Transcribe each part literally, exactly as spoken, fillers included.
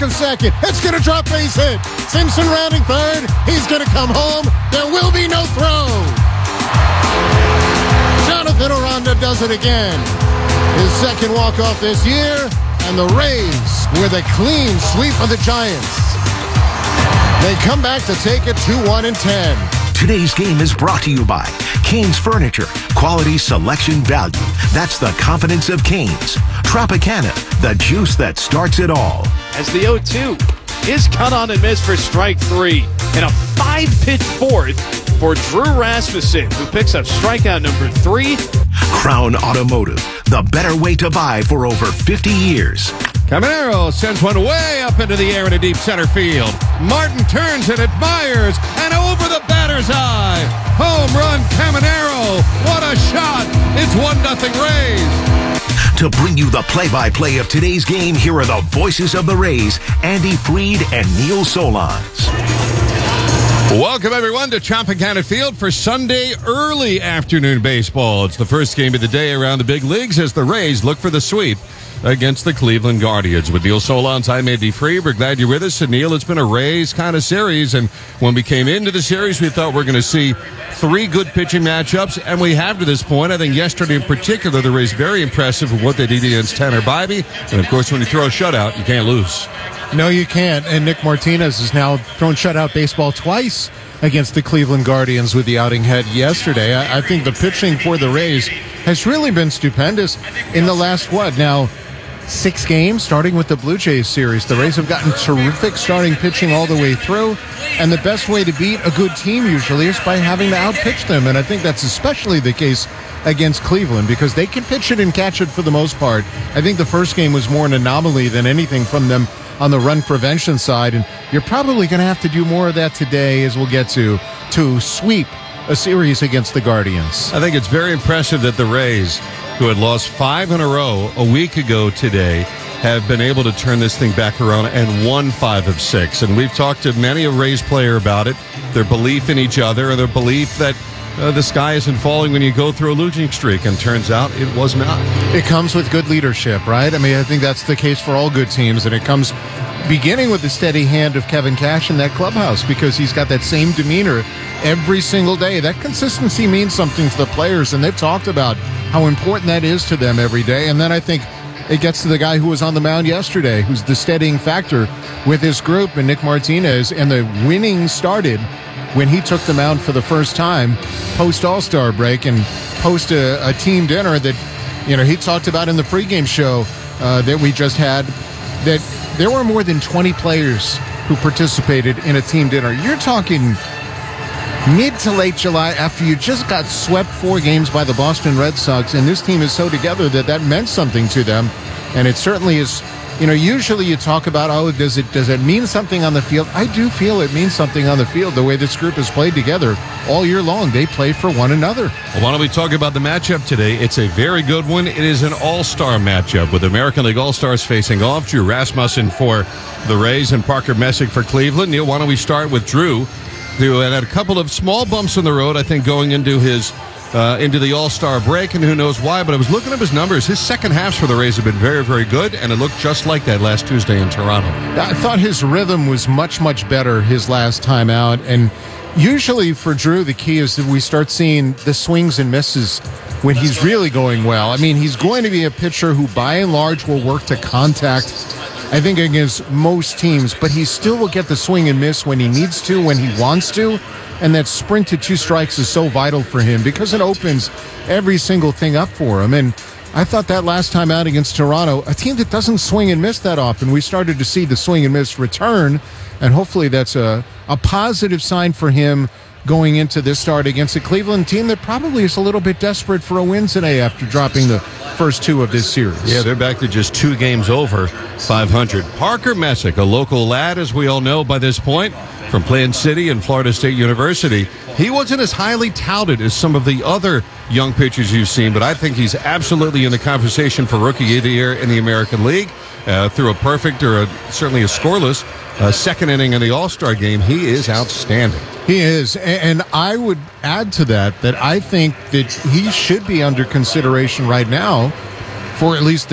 of second. It's going to drop base hit. Simpson rounding third. He's going to come home. There will be no throw. Jonathan Aranda does it again. His second walk-off this year, and the Rays with a clean sweep of the Giants. They come back to take it two one and ten. Today's game is brought to you by Canes Furniture. Quality, selection, value. That's the confidence of Canes. Tropicana, the juice that starts it all. As the oh two is cut on and missed for strike three. And a five-pitch fourth for Drew Rasmussen, who picks up strikeout number three. Crown Automotive, the better way to buy for over fifty years. Caminero sends one way up into the air in a deep center field. Martin turns and admires, and over the batter's eye. Home run, Caminero. What a shot. It's one nothing Rays. To bring you the play-by-play of today's game, here are the voices of the Rays, Andy Freed and Neil Solondz. Welcome, everyone, to Tropicana Field for Sunday early afternoon baseball. It's the first game of the day around the big leagues as the Rays look for the sweep against the Cleveland Guardians. With Neil Solondz, I'm Andy Freed. We're glad you're with us. And Neil, it's been a Rays kind of series, and when we came into the series, we thought we we're going to see three good pitching matchups, and we have to this point. I think yesterday in particular, the Rays very impressive with what they did against Tanner Bybee, and of course, when you throw a shutout, you can't lose. No, you can't. And Nick Martinez has now thrown shutout baseball twice against the Cleveland Guardians with the outing head yesterday. I, I think the pitching for the Rays has really been stupendous in the last, what, now six games, starting with the Blue Jays series. The Rays have gotten terrific starting pitching all the way through, and the best way to beat a good team usually is by having to outpitch them, and I think that's especially the case against Cleveland because they can pitch it and catch it for the most part. I think the first game was more an anomaly than anything from them on the run prevention side, and you're probably going to have to do more of that today, as we'll get to, to sweep a series against the Guardians. I think it's very impressive that the Rays, who had lost five in a row a week ago today, have been able to turn this thing back around and won five of six. And we've talked to many a Rays player about it, their belief in each other, and their belief that Uh, the sky isn't falling when you go through a losing streak, and turns out it was not. It comes with good leadership, right? I mean, I think that's the case for all good teams, and it comes beginning with the steady hand of Kevin Cash in that clubhouse because he's got that same demeanor every single day. That consistency means something to the players, and they've talked about how important that is to them every day. And then I think it gets to the guy who was on the mound yesterday, who's the steadying factor with his group, and Nick Martinez, and the winning started when he took the mound for the first time post All-Star break and post a, a team dinner that, you know, he talked about in the pregame show uh, that we just had, that there were more than twenty players who participated in a team dinner. You're talking mid to late July after you just got swept four games by the Boston Red Sox, and this team is so together that that meant something to them, and it certainly is. You know, usually you talk about, oh, does it does it mean something on the field? I do feel it means something on the field, the way this group has played together all year long. They play for one another. Well, why don't we talk about the matchup today? It's a very good one. It is an all-star matchup with American League All-Stars facing off. Drew Rasmussen for the Rays and Parker Messick for Cleveland. Neil, why don't we start with Drew, who had a couple of small bumps in the road, I think, going into his Uh, into the All-Star break, and who knows why, but I was looking up his numbers. His second halves for the Rays have been very, very good, and it looked just like that last Tuesday in Toronto. I thought his rhythm was much, much better his last time out, and usually for Drew, the key is that we start seeing the swings and misses when he's really going well. I mean, he's going to be a pitcher who, by and large, will work to contact, I think, against most teams, but he still will get the swing and miss when he needs to, when he wants to. And that sprint to two strikes is so vital for him because it opens every single thing up for him. And I thought that last time out against Toronto, a team that doesn't swing and miss that often, we started to see the swing and miss return. And hopefully that's a, a positive sign for him going into this start against a Cleveland team that probably is a little bit desperate for a win today after dropping the first two of this series. Yeah, they're back to just two games over five hundred. Parker Messick, a local lad, as we all know by this point, from Plant City and Florida State University. He wasn't as highly touted as some of the other young pitchers you've seen, but I think he's absolutely in the conversation for Rookie of the Year in the American League. Uh, through a perfect or a, certainly a scoreless uh, second inning in the All-Star game, he is outstanding. He is, and I would add to that that I think that he should be under consideration right now for at least the top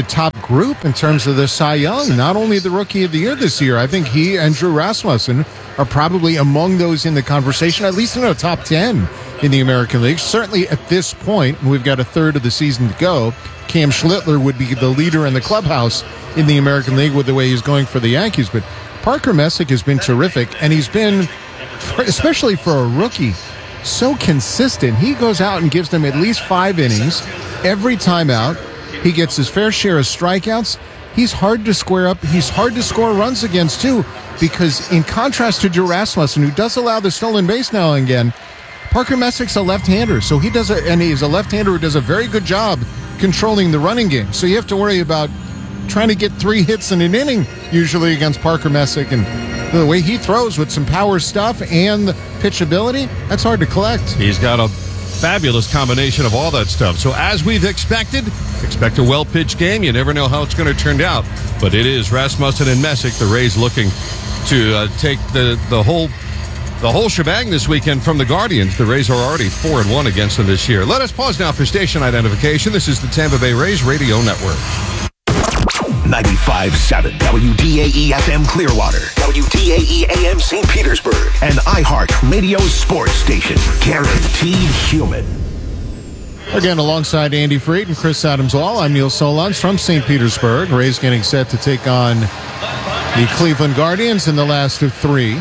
group in terms of the Cy Young. Not only the Rookie of the Year this year, I think he and Drew Rasmussen are probably among those in the conversation, at least in the top ten in the American League. Certainly at this point, and we've got a third of the season to go, Cam Schlittler would be the leader in the clubhouse in the American League with the way he's going for the Yankees. But Parker Messick has been terrific, and he's been, especially for a rookie, so consistent. He goes out and gives them at least five innings every time out. He gets his fair share of strikeouts. He's hard to square up. He's hard to score runs against, too, because in contrast to Drew Rasmussen, who does allow the stolen base now and again, Parker Messick's a left-hander, so he does a, and he's a left-hander who does a very good job controlling the running game. So you have to worry about trying to get three hits in an inning, usually against Parker Messick, and the way he throws with some power stuff and pitchability, that's hard to collect. He's got a fabulous combination of all that stuff. So as we've expected, expect a well-pitched game. You never know how it's going to turn out, but it is Rasmussen and Messick, the Rays, looking to uh, take the, the whole the whole shebang this weekend from the Guardians. The Rays are already four and one against them this year. Let us pause now for station identification. This is the Tampa Bay Rays Radio Network. ninety-five point seven W D A E F M Clearwater, W D A E A M Saint Petersburg, and iHeart Radio Sports Station. Guaranteed human. Again, alongside Andy Freed and Chris Adams-Wall, I'm Neil Solondz from Saint Petersburg. Rays getting set to take on the Cleveland Guardians in the last of three.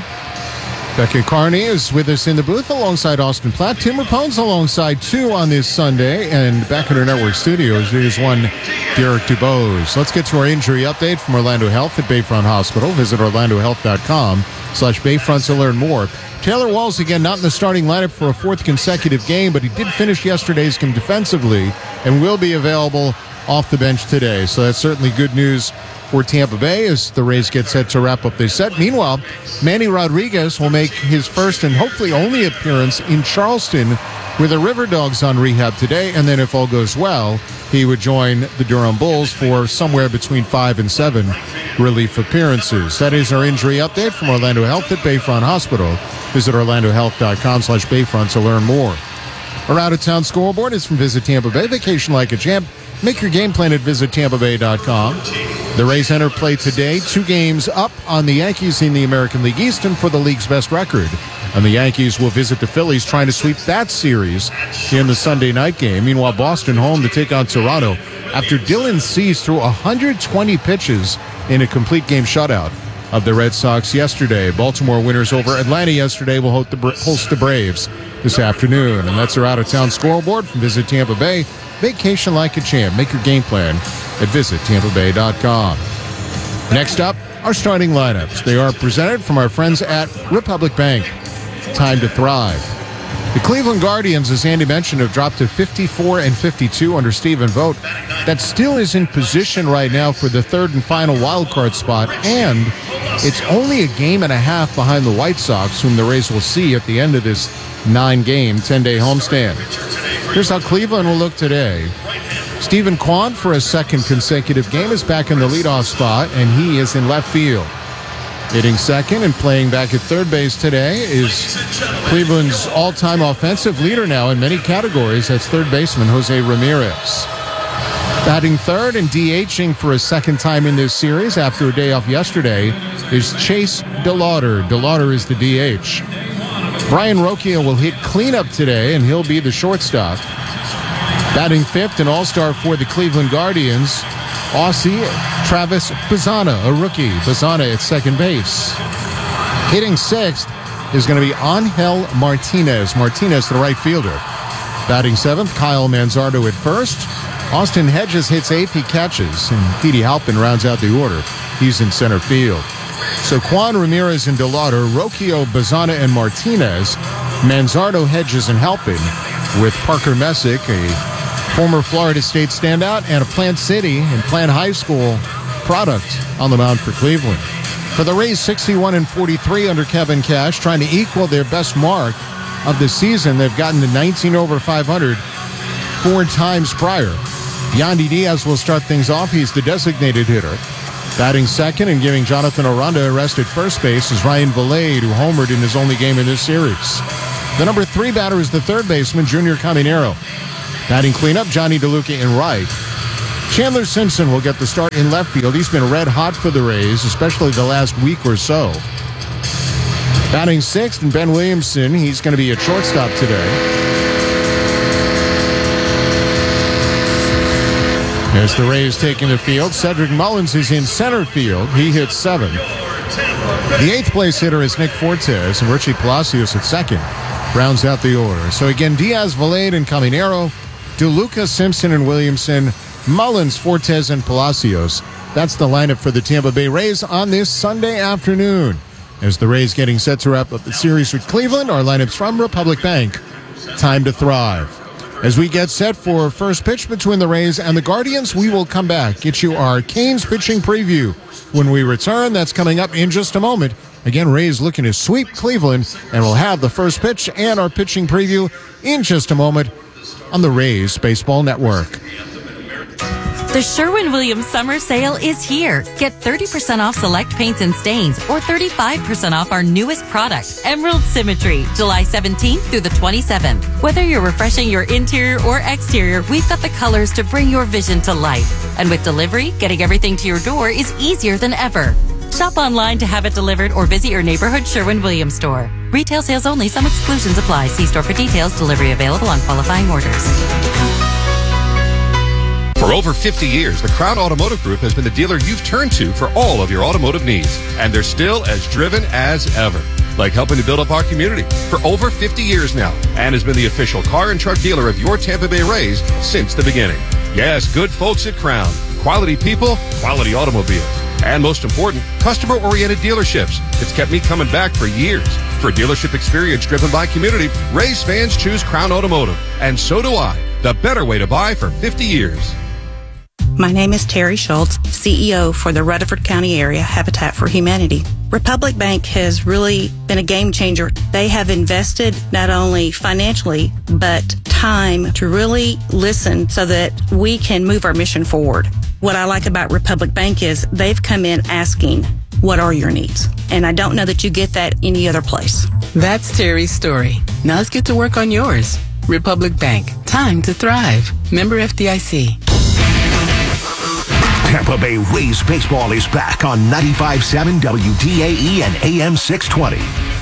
Becca Carney is with us in the booth alongside Austin Platt. Tim Rapone's alongside two on this Sunday. And back in our network studios, there's one Derek DuBose. Let's get to our injury update from Orlando Health at Bayfront Hospital. Visit orlando health dot com slash Bayfront to learn more. Taylor Walls, again, not in the starting lineup for a fourth consecutive game, but he did finish yesterday's game defensively and will be available off the bench today. So that's certainly good news for Tampa Bay as the Rays get set to wrap up their set. Meanwhile, Manny Rodriguez will make his first and hopefully only appearance in Charleston with the River Dogs on rehab today, and then if all goes well, he would join the Durham Bulls for somewhere between five and seven relief appearances. That is our injury update from Orlando Health at Bayfront Hospital. Visit orlando health dot com slash Bayfront to learn more. Our out-of-town scoreboard is from Visit Tampa Bay. Vacation like a champ. Make your game plan at visit tampa bay dot com. The Rays enter play today, two games up on the Yankees in the American League East and for the league's best record. And the Yankees will visit the Phillies, trying to sweep that series in the Sunday night game. Meanwhile, Boston home to take on Toronto after Dylan Cease threw one hundred twenty pitches in a complete game shutout of the Red Sox yesterday. Baltimore winners over Atlanta yesterday will host the, host the Braves this afternoon. And that's our out-of-town scoreboard from Visit Tampa Bay. Vacation like a champ. Make your game plan at visit tampa bay dot com. Next up, our starting lineups. They are presented from our friends at Republic Bank. Time to thrive. The Cleveland Guardians, as Andy mentioned, have dropped to fifty-four and fifty-two under Stephen Vogt. That still is in position right now for the third and final wild card spot, and it's only a game and a half behind the White Sox, whom the Rays will see at the end of this nine-game, ten-day homestand. Here's how Cleveland will look today. Stephen Kwan, for a second consecutive game, is back in the leadoff spot, and he is in left field. Hitting second and playing back at third base today is Cleveland's all-time offensive leader now in many categories. That's third baseman Jose Ramirez. Batting third and DHing for a second time in this series after a day off yesterday is Chase DeLauder. DeLauder is the D H. Brian Rocchio will hit cleanup today, and he'll be the shortstop. Batting fifth, an all-star for the Cleveland Guardians, Aussie Travis Bazzana, a rookie. Bazzana at second base. Hitting sixth is going to be Angel Martinez. Martinez, the right fielder. Batting seventh, Kyle Manzardo at first. Austin Hedges hits eighth, he catches, and Petey Halpin rounds out the order. He's in center field. So Kwan, Ramirez, and DeLauder, Rocchio, Bazzana, and Martinez, Manzardo, Hedges, and Halpin, with Parker Messick, a former Florida State standout and a Plant City and Plant High School product, on the mound for Cleveland. For the Rays, sixty-one and forty-three under Kevin Cash, trying to equal their best mark of the season. They've gotten to nineteen over five hundred four times prior. Yandy Diaz will start things off. He's the designated hitter. Batting second and giving Jonathan Aranda a rest at first base is Ryan Vilade, who homered in his only game in this series. The number three batter is the third baseman, Junior Caminero. Batting cleanup, Johnny DeLuca in right. Chandler Simpson will get the start in left field. He's been red hot for the Rays, especially the last week or so. Batting sixth, and Ben Williamson, he's going to be at shortstop today. As the Rays taking the field, Cedric Mullins is in center field. He hits seven. The eighth place hitter is Nick Fortes, and Richie Palacios at second rounds out the order. So again, Diaz, Valade, and Caminero, DeLuca, Simpson, and Williamson, Mullins, Fortes, and Palacios. That's the lineup for the Tampa Bay Rays on this Sunday afternoon. As the Rays getting set to wrap up the series with Cleveland, our lineups from Republic Bank. Time to thrive. As we get set for first pitch between the Rays and the Guardians, we will come back, get you our Canes pitching preview. When we return, that's coming up in just a moment. Again, Rays looking to sweep Cleveland, and we'll have the first pitch and our pitching preview in just a moment on the Rays Baseball Network. The Sherwin-Williams Summer Sale is here. Get thirty percent off select paints and stains or thirty-five percent off our newest product, Emerald Symmetry, July seventeenth through the twenty-seventh. Whether you're refreshing your interior or exterior, we've got the colors to bring your vision to life. And with delivery, getting everything to your door is easier than ever. Shop online to have it delivered or visit your neighborhood Sherwin-Williams store. Retail sales only. Some exclusions apply. See store for details. Delivery available on qualifying orders. For over fifty years, the Crown Automotive Group has been the dealer you've turned to for all of your automotive needs. And they're still as driven as ever, like helping to build up our community for over fifty years now, and has been the official car and truck dealer of your Tampa Bay Rays since the beginning. Yes, good folks at Crown. Quality people, quality automobiles. And most important, customer-oriented dealerships. It's kept me coming back for years. For dealership experience driven by community, Rays fans choose Crown Automotive. And so do I. The better way to buy for fifty years. My name is Terry Schultz, C E O for the Rutherford County Area Habitat for Humanity. Republic Bank has really been a game changer. They have invested not only financially, but time to really listen so that we can move our mission forward. What I like about Republic Bank is they've come in asking, what are your needs? And I don't know that you get that any other place. That's Terry's story. Now let's get to work on yours. Republic Bank. Time to thrive. Member F D I C. Tampa Bay Rays baseball is back on ninety-five point seven W D A E and A M six twenty.